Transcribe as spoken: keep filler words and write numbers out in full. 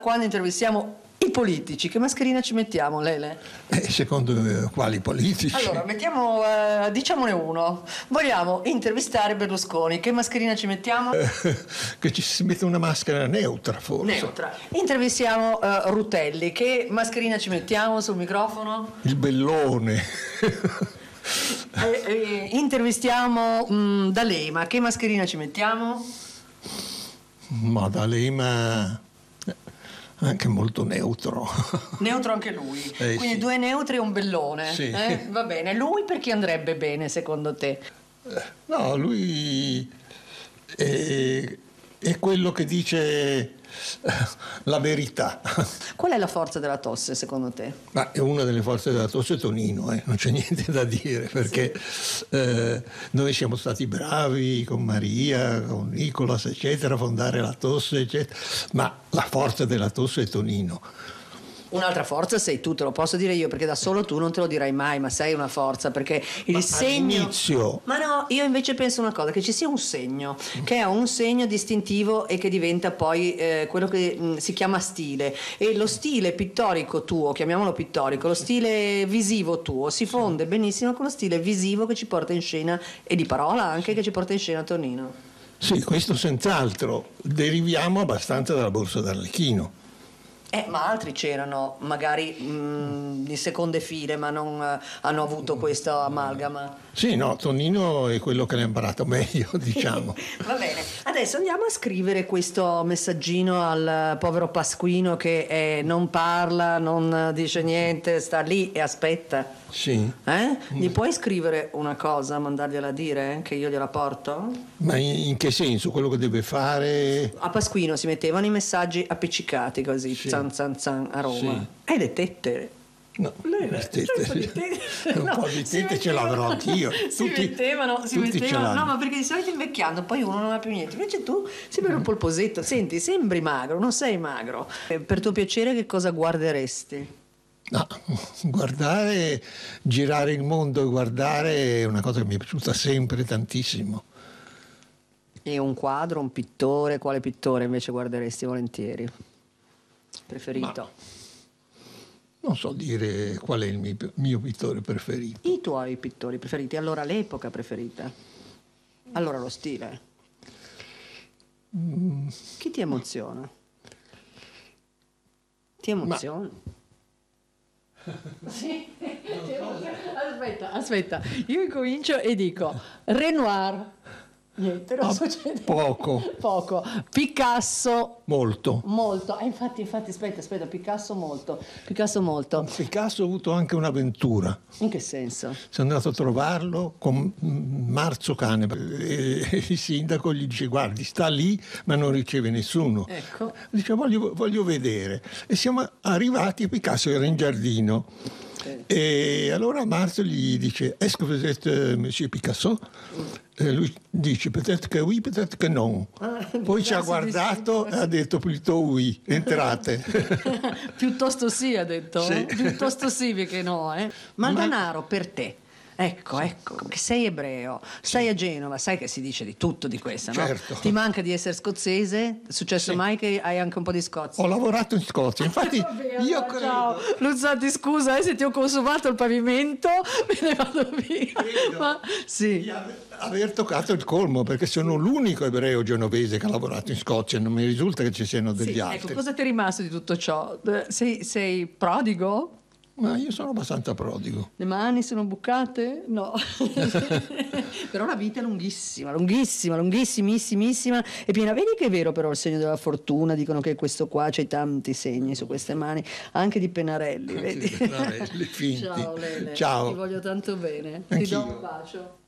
Quando intervistiamo i politici, che mascherina ci mettiamo, Lele? Eh, secondo eh, quali politici? Allora, mettiamo, eh, diciamone uno. Vogliamo intervistare Berlusconi, che mascherina ci mettiamo? Eh, che ci si mette una maschera neutra, forse. Neutra. Intervistiamo eh, Rutelli, che mascherina ci mettiamo sul microfono? Il bellone. eh, eh, intervistiamo mh, D'Alema, che mascherina ci mettiamo? Ma D'Alema anche molto neutro. Neutro anche lui, eh, quindi sì. Due neutri e un bellone. Sì. Eh? Va bene, lui perché andrebbe bene secondo te? No, lui è, è quello che dice la verità. Qual è la forza della tosse secondo te? Ma è una delle forze della tosse Tonino, eh? Non c'è niente da dire, perché sì. eh, noi siamo stati bravi con Maria, con Nicolas, eccetera, a fondare la tosse, eccetera, ma la forza della tosse è Tonino. Un'altra forza sei tu, te lo posso dire io, perché da solo tu non te lo dirai mai, ma sei una forza, perché il ma segno... all'inizio... Ma no, io invece penso una cosa, che ci sia un segno, che è un segno distintivo e che diventa poi eh, quello che mh, si chiama stile. E lo stile pittorico tuo, chiamiamolo pittorico, lo stile visivo tuo, si fonde benissimo con lo stile visivo che ci porta in scena, e di parola anche, che ci porta in scena Tonino. Sì, questo senz'altro. Deriviamo abbastanza dalla Borsa d'Arlecchino. Eh, ma altri c'erano, magari mh, di seconde file, ma non eh, hanno avuto questo amalgama. Sì, no, Tonino è quello che l'ha imparato meglio, diciamo. Va bene, adesso andiamo a scrivere questo messaggino al povero Pasquino che eh, non parla, non dice niente, sta lì e aspetta. Sì. Eh? Gli puoi scrivere una cosa, mandargliela dire, che io gliela porto? Ma in, in che senso? Quello che deve fare? A Pasquino si mettevano i messaggi appiccicati così, Sì. zan zan zan a Roma. Sì. E le tette? No, Le, le tette, un po' di tette, un no, po' di si tette ce mettevano- l'avrò anch'io. Si Tutti- mettevano, si tutti ce mettevano, l'hanno. no, ma perché di solito invecchiando poi uno non ha più niente. Invece tu sembri un polposetto. Senti, sembri magro, non sei magro. Eh, Per tuo piacere che cosa guarderesti? No, guardare, girare il mondo e guardare è una cosa che mi è piaciuta sempre tantissimo. E un quadro, un pittore, quale pittore invece guarderesti volentieri? Preferito? Non so dire qual è il mio, mio pittore preferito. I tuoi pittori preferiti, allora l'epoca preferita, allora lo stile. Mm, Chi ti emoziona? Ti emoziona? Sì. Aspetta, aspetta, io incomincio e dico Renoir. Niente, non Ah, succede. poco. Poco. Picasso. Molto. Molto. Eh, infatti, infatti, aspetta, aspetta, Picasso molto. Picasso molto. Picasso ha avuto anche un'avventura. In che senso? Sono andato a trovarlo con Marzo Cane e il sindaco gli dice: guardi, sta lì ma non riceve nessuno. Ecco. Dice: voglio, voglio vedere. E siamo arrivati, Picasso era in giardino. E allora Marzo gli dice: est-ce que vous êtes euh, monsieur Picasso? E lui dice: peut-être que oui, peut-être que non. Ah, Poi ci ha Picasso guardato e ha detto: plutôt oui, entrate. Piuttosto sì, ha detto. Sì. Piuttosto sì che no, eh. Mandanaro, per te. Ecco, ecco, che sei ebreo, stai a Genova, sai che si dice di tutto di questa, no? Certo. Ti manca di essere scozzese? È successo Sì. mai che hai anche un po' di Scozia? Ho lavorato in Scozia, infatti Vabbè, io allora, credo... ciao. Luzzati, scusa eh, se ti ho consumato il pavimento, me ne vado via. Credo Ma sì. di ave- aver toccato il colmo, perché sono l'unico ebreo genovese che ha lavorato in Scozia, non mi risulta che ci siano degli Sì, altri. ecco, cosa ti è rimasto di tutto ciò? Eh, Sei, sei prodigo? Ma io sono abbastanza prodigo. Le mani sono bucate? No. Però la vita è lunghissima, lunghissima, lunghissimissimissima e piena. Vedi che è vero però il segno della fortuna, dicono che questo qua c'hai tanti segni su queste mani, anche di pennarelli, vedi? Pennarelli finti. Ciao Lele, Ciao. ti voglio tanto bene. Ti Anch'io. do un bacio.